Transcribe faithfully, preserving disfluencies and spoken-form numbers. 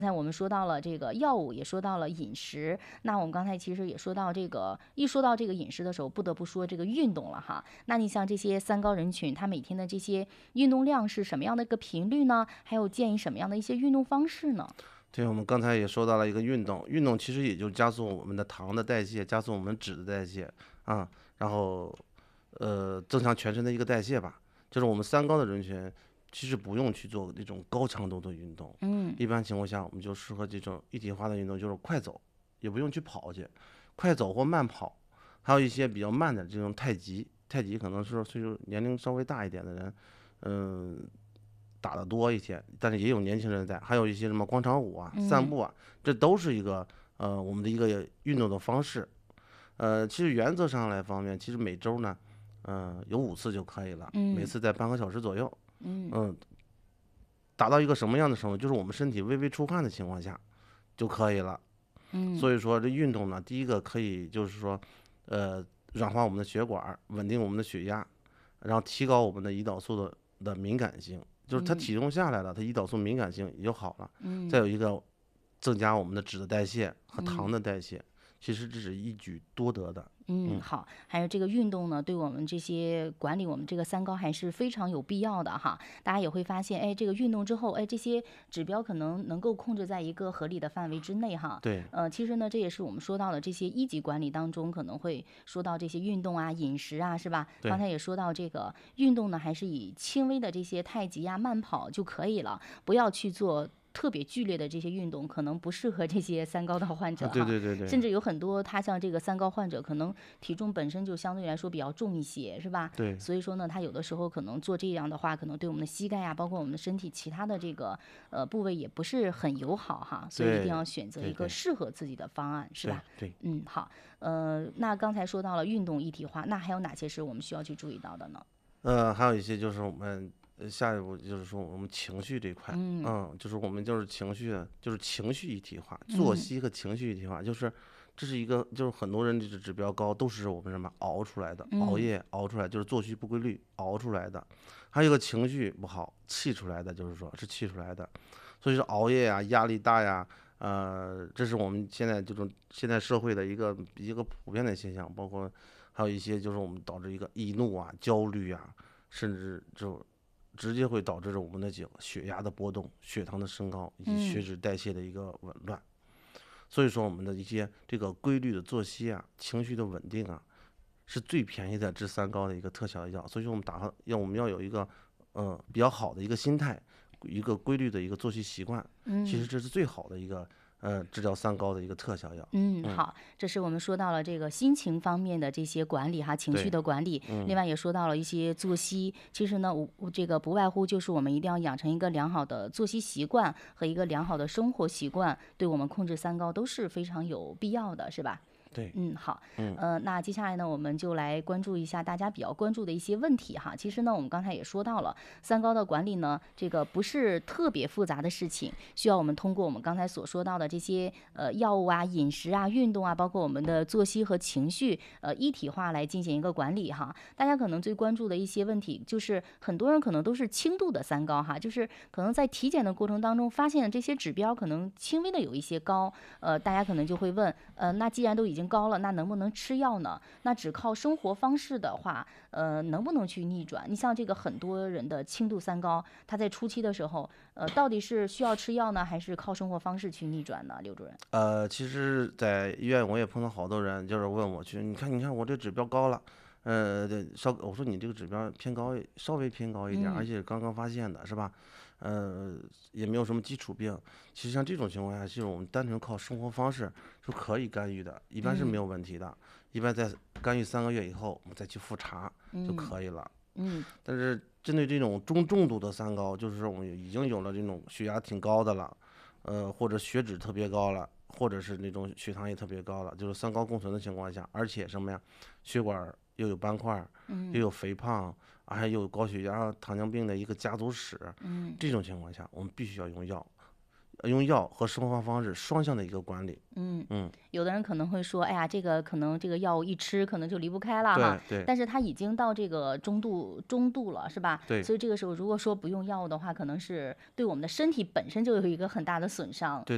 刚才我们说到了这个药物，也说到了饮食。那我们刚才其实也说到这个，一说到这个饮食的时候，不得不说这个运动了哈。那你像这些三高人群，他每天的这些运动量是什么样的一个频率呢？还有建议什么样的一些运动方式呢？ 对，我们刚才也说到了一个运动，运动其实也就加速我们的糖的代谢，加速我们脂的代谢啊，然后呃增强全身的一个代谢吧。就是我们三高的人群，其实不用去做那种高强度的运动， 嗯一般情况下我们就适合这种一体化的运动，就是快走，也不用去跑去，快走或慢跑，还有一些比较慢的这种太极，太极可能是岁数年龄稍微大一点的人，嗯、打的多一些，但是也有年轻人在，还有一些什么广场舞啊、散嗯步啊，这都是一个呃我们的一个运动的方式。呃，其实原则上来方面，其实每周呢，嗯、有五次就可以了，每嗯次在半个小时左右。 嗯嗯，达到一个什么样的程度，就是我们身体微微出汗的情况下就可以了。 嗯所以说这运动呢，第一个可以就是说，呃，软化我们的血管，稳定我们的血压，然后提高我们的胰岛素的的敏感性，就是它嗯体重下来了，它胰岛素敏感性也就好了。再嗯有一个，增加我们的脂的代谢和糖嗯。 的代谢，其实这是一举多得的。 嗯， 嗯， 好，还有这个运动呢，对我们这些管理我们这个三高还是非常有必要的哈。大家也会发现，哎，这个运动之后，哎，这些指标可能能够控制在一个合理的范围之内哈。 对呃，其实呢，这也是我们说到的这些一级管理当中可能会说到这些运动啊、饮食啊，是吧？刚对才也说到这个运动呢，还是以轻微的这些太极呀、慢跑就可以了，不要去做。特别剧烈的这些运动可能不适合这些三高的患啊， 者哈。 对对对对甚至有很多他像这个三高患者，可能体重本身就相对来说比较重一些，是吧？ 对所以说呢，他有的时候可能做这样的话，可能对我们的膝盖啊，包括我们的身体其他的这个呃部位也不是很友好哈。所以一定对要选择一个对对适合自己的方案，是吧？ 对对。 嗯，好，呃，那刚才说到了运动一体化，那还有哪些是我们需要去注意到的呢？ 呃，还有一些就是我们呃下一步就是说我们情绪这块， 嗯嗯，就是我们就是情绪的，就是情绪一体化，作嗯息和情绪一体化，就是这是一个就是很多人这个指标高都是我们什么熬出来的，熬嗯夜熬出来，就是作息不规律熬出来的，还有一个情绪不好气出来的，就是说是气出来的，所以说熬夜呀、压力大呀。呃，这是我们现在这种现在社会的一个一个普遍的现象，包括还有一些就是我们导致一个易怒啊、焦虑啊，甚至就直接会导致着我们的这个血压的波动、血糖的升高以及血嗯脂代谢的一个紊乱。所以说，我们的一些这个规律的作息啊、情绪的稳定啊，是最便宜的治三高的一个特效药。所以说，我们打算要我们要有一个呃比较好的一个心态，一个规律的一个作息习惯，其实嗯。 这是最好的一个呃治疗三高的一个特效药。 嗯， 嗯， 好，这是我们说到了这个心情方面的这些管理哈，情绪对， 的管理。另嗯， 外也说到了一些作息，其实呢，我我这个不外乎就是我们一定要养成一个良好的作息习惯和一个良好的生活习惯，对我们控制三高都是非常有必要的，是吧？ 对， 嗯，好， 嗯， 呃，那接下来呢，我们就来关注一下大家比较关注的一些问题哈。其实呢，我们刚才也说到了，三高的管理呢，这个不是特别复杂的事情，需要我们通过我们刚才所说到的这些呃药物啊、饮食啊、运动啊，包括我们的作息和情绪，呃一体化来进行一个管理哈。大家可能最关注的一些问题，就是很多人可能都是轻度的三高哈，就是可能在体检的过程当中发现这些指标可能轻微的有一些高，呃，大家可能就会问，呃，那既然都已经高了，那能不能吃药呢？那只靠生活方式的话，呃，能不能去逆转？你像这个很多人的轻度三高，他在初期的时候，呃，到底是需要吃药呢，还是靠生活方式去逆转呢？刘主任？ 呃，其实，在医院我也碰到好多人，就是问我去，你看，你看我这指标高了，呃，对稍，我说你这个指标偏高一，稍微偏高一点，而嗯且刚刚发现的是吧？呃，也没有什么基础病。其实像这种情况下，其实我们单纯靠生活方式是可以干预的，一般是没嗯有问题的。一般在干预三个月以后，我们再去复查就嗯可以了。 嗯但是针对这种中重度的三高，就是说我们已经有了这种血压挺高的了，呃，或者血脂特别高了，或者是那种血糖也特别高了，就是三高共存的情况下，而且什么呀，血管儿又有斑块儿，又嗯有肥胖，啊还有高血压、糖尿病的一个家族史， 嗯这种情况下，我们必须要用药，呃用药和生活方式双向的一个管理。 嗯， 嗯， 有的人可能会说，哎呀，这个可能这个药物一吃可能就离不开了哈， 对对但是他已经到这个中度中度了，是吧？ 对所以这个时候如果说不用药物的话，可能是对我们的身体本身就有一个很大的损伤。 对。